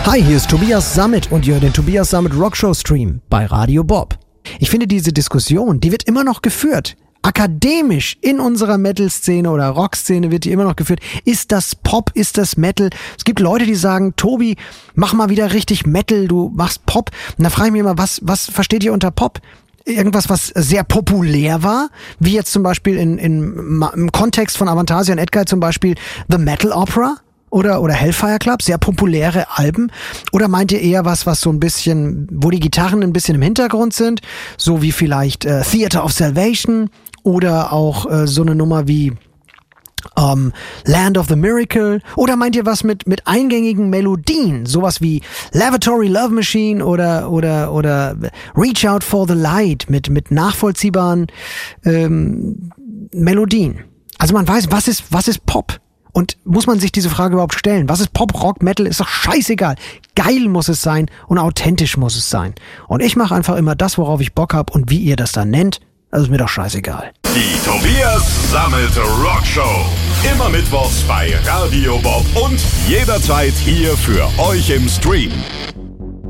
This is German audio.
Hi, hier ist Tobias Sammet und ihr hört den Tobias Sammet Rockshow Stream bei Radio Bob. Ich finde, diese Diskussion, die wird immer noch geführt. Akademisch in unserer Metal-Szene oder Rock-Szene wird die immer noch geführt. Ist das Pop? Ist das Metal? Es gibt Leute, die sagen, Tobi, mach mal wieder richtig Metal, du machst Pop. Und da frage ich mich immer, was versteht ihr unter Pop? Irgendwas, was sehr populär war, wie jetzt zum Beispiel im Kontext von Avantasia und Edguy zum Beispiel The Metal Opera? Oder Hellfire Club, sehr populäre Alben? Oder meint ihr eher was so ein bisschen, wo die Gitarren ein bisschen im Hintergrund sind, so wie vielleicht Theater of Salvation oder auch so eine Nummer wie Land of the Miracle? Oder meint ihr was mit eingängigen Melodien, sowas wie Lavatory Love Machine oder Reach Out for the Light mit nachvollziehbaren Melodien? Also man weiß, was ist Pop? Und muss man sich diese Frage überhaupt stellen? Was ist Pop, Rock, Metal? Ist doch scheißegal. Geil muss es sein und authentisch muss es sein. Und ich mache einfach immer das, worauf ich Bock habe. Und wie ihr das dann nennt, das ist mir doch scheißegal. Die Tobias Sammet Rockshow. Immer mittwochs bei Radio Bob und jederzeit hier für euch im Stream.